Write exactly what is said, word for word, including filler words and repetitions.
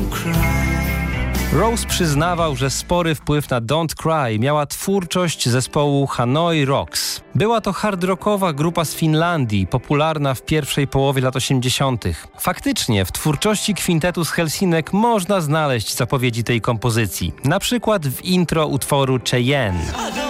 Rose przyznawał, że spory wpływ na Don't Cry miała twórczość zespołu Hanoi Rocks. Była to hard rockowa grupa z Finlandii, popularna w pierwszej połowie lat osiemdziesiątych. Faktycznie w twórczości kwintetu z Helsinek można znaleźć zapowiedzi tej kompozycji, na przykład w intro utworu Cheyenne.